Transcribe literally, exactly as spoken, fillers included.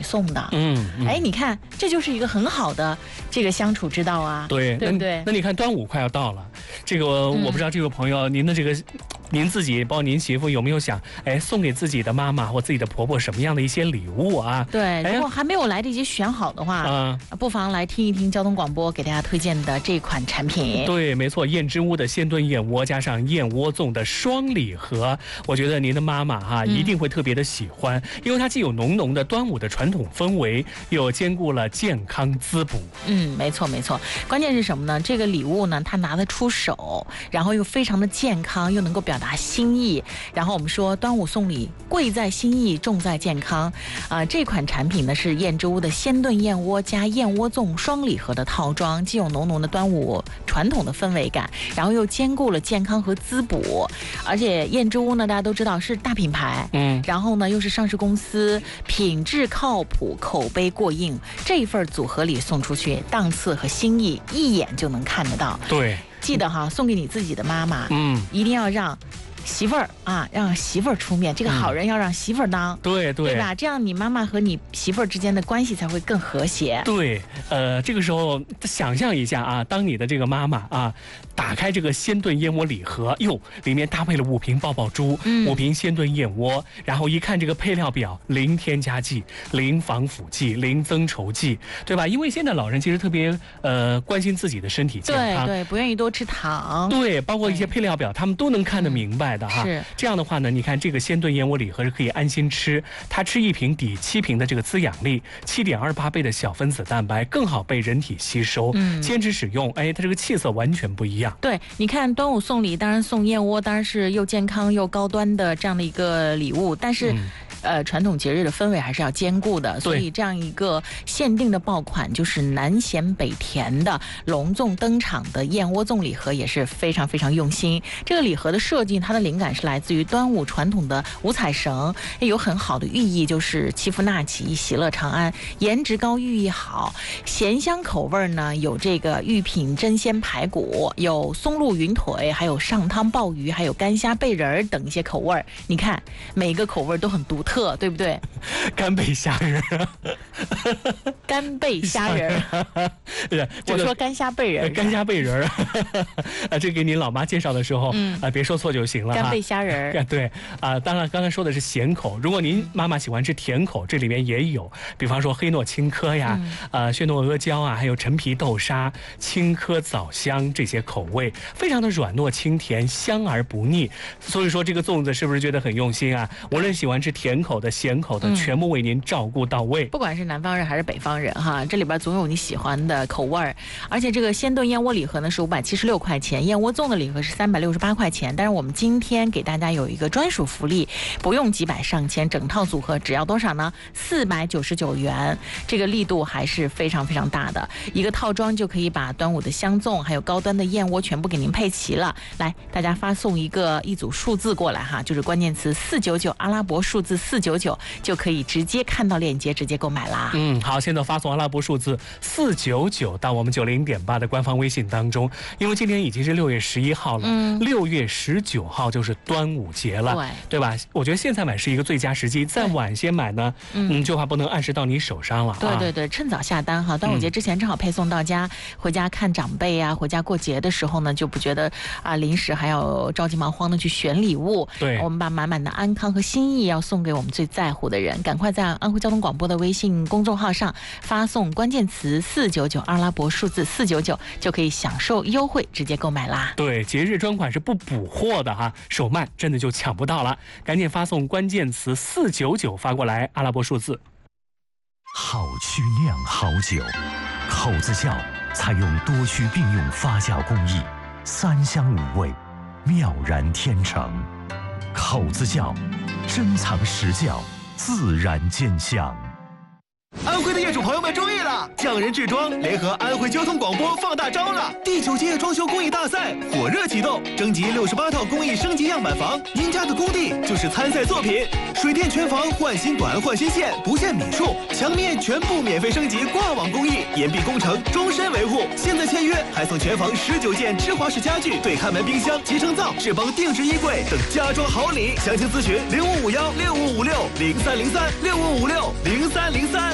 送的。 嗯，嗯哎，你看，这就是一个很好的这个相处之道啊， 对， 对不对？ 那, 那你看端午快要到了，这个我不知道这位朋友，嗯、您的这个。您自己包括您媳妇有没有想，哎，送给自己的妈妈或自己的婆婆什么样的一些礼物啊？ 对，如果还没有来得及选好的话，啊、不妨来听一听交通广播给大家推荐的这款产品。 对，没错，燕之屋的鲜炖燕窝加上燕窝粽的双礼盒，我觉得您的妈妈哈、啊嗯、一定会特别的喜欢，因为它既有浓浓的端午的传统氛围，又兼顾了健康滋补。 嗯，没错没错，关键是什么呢？这个礼物呢，它拿得出手，然后又非常的健康，又能够表达心意。然后我们说端午送礼，贵在心意，重在健康。啊、呃，这款产品呢是燕之屋的鲜炖燕窝加燕窝粽双礼盒的套装，既有浓浓的端午传统的氛围感，然后又兼顾了健康和滋补。而且燕之屋呢，大家都知道是大品牌，嗯，然后呢又是上市公司，品质靠谱，口碑过硬，这一份组合里送出去，档次和心意一眼就能看得到。 对。 记得哈，送给你自己的妈妈，嗯，一定要让媳妇儿啊，让媳妇儿出面，这个好人要让媳妇儿当，嗯、 对对， 对吧？这样你妈妈和你媳妇儿之间的关系才会更和谐。 对，呃，这个时候想象一下啊，当你的这个妈妈啊，打开这个鲜炖燕窝礼盒，哟，里面搭配了五瓶爆爆珠，嗯、五瓶鲜炖燕窝，然后一看这个配料表，零添加剂、零防腐剂、零增稠剂，对吧？因为现在老人其实特别呃关心自己的身体健康， 对对，不愿意多吃糖， 对，包括一些配料表，他们都能看得明白。的哈， 是这样的话呢，你看这个鲜炖燕窝礼盒是可以安心吃，它吃一瓶抵七瓶的这个滋养力，七点二八倍的小分子蛋白，更好被人体吸收。嗯，坚持使用，哎，它这个气色完全不一样。 对，你看端午送礼，当然送燕窝，当然是又健康又高端的这样的一个礼物，但是。嗯呃，传统节日的氛围还是要兼顾的，所以这样一个限定的爆款，就是南咸北甜的隆重登场的燕窝粽礼盒，也是非常非常用心。这个礼盒的设计，它的灵感是来自于端午传统的五彩绳，有很好的寓意，就是祈福纳吉、喜乐长安，颜值高，寓意好。咸香口味呢，有这个御品真鲜排骨，有松露云腿，还有上汤鲍鱼，还有干虾贝仁等一些口味。你看，每个口味都很独特。对不对？ 干贝虾仁干贝虾仁我说干虾贝仁干虾贝仁啊，这给您老妈介绍的时候，嗯啊，别说错就行了。 干贝虾仁对啊，当然刚才说的是咸口，如果您妈妈喜欢吃甜口，这里面也有，比方说黑糯青稞呀，嗯、呃，血糯阿胶啊，还有陈皮豆沙、青稞枣香这些口味，非常的软糯清甜，香而不腻。所以说这个粽子是不是觉得很用心啊？无论喜欢吃甜口的、咸口的，全部为您照顾到位。 不管是南方人还是北方人哈，这里边总有你喜欢的口味儿。而且这个鲜炖燕窝礼盒呢是五百七十六块钱，燕窝粽的礼盒是三百六十八块钱。但是我们今天给大家有一个专属福利，不用几百上千，整套组合只要多少呢？四百九十九元。这个力度还是非常非常大的，一个套装就可以把端午的香粽还有高端的燕窝全部给您配齐了。来，大家发送一个一组数字过来哈，就是关键词四九九，阿拉伯数字四九九，就可以直接看到链接直接购买啦。 嗯，好，现在发送阿拉伯数字四九九到我们九零点八的官方微信当中，因为今天已经是六月十一号了，六、嗯、月十九号就是端午节了，对对吧？我觉得现在买是一个最佳时机，再晚些买呢，嗯，就怕不能按时到你手上了。 对对对，趁早下单哈，端午节之前正好配送到家，嗯、回家看长辈啊，回家过节的时候呢，就不觉得啊临时还要着急忙慌的去选礼物。 对， 我们把满满的安康和心意要送给我们最在乎的人，赶快在安徽交通广播的微信公众号上发送关键词四九九，阿拉伯数字四九九，就可以享受优惠，直接购买啦。 对，节日专款是不补货的哈，手慢真的就抢不到了，赶紧发送关键词四九九发过来，阿拉伯数字。 好曲酿好酒，口子窖采用多区并用发酵工艺，三香五味，妙然天成。口子窖，珍藏实窖，自然见香。 安徽的业主朋友们注意了，匠人制装联合安徽交通广播放大招了！第九届装修工艺大赛火热启动，征集六十八套工艺升级样板房，您家的工地就是参赛作品。水电全房换新管换新线，不限米数，墙面全部免费升级挂网工艺，严密工程，终身维护。现在签约还送全房十九件芝华士家具、对看门冰箱、集成灶、智邦定制衣柜等家装好礼。详情咨询零五五幺六五五六零三零三六五五六零三零三。